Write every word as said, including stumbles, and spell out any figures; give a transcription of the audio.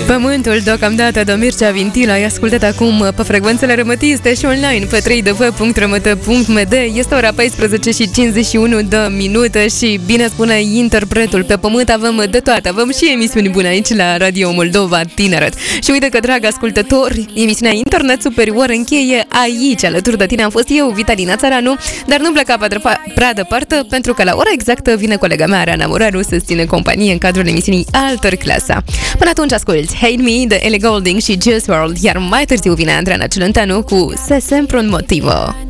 Pământul deocamdată de Mircea Vintila e ascultat acum pe frecvențele rămătiste și online pe w w w punct rămătă punct m d. Este ora paisprezece și cincizeci și unu de minute și bine spune interpretul, pe pământ avem de toate, avem și emisiuni bune aici la Radio Moldova Tineret. Și uite că, dragi ascultători, emisiunea Internet Superior încheie aici. Alături de tine am fost eu, Vitalina Țăranu, dar nu pleca prea departe, pentru că la ora exactă vine colega mea, Rana Moraru, să ține companie în cadrul emisiunii Alter Clasa. Până atunci asculți Hate Me de Ellie Goulding și Juice world, iar mai târziu vine Andreea Celentanu cu Se Sempre un Motivo.